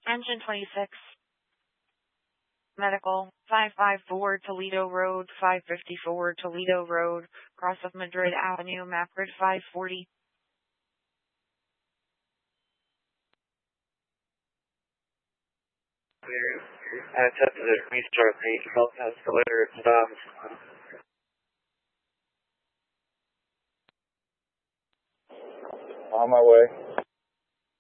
Engine 26. Medical. 554 Toledo Road, 554 Toledo Road, cross of Madrid Avenue, map grid 540. I tested it, restart the health escalator, it stopped. On my way.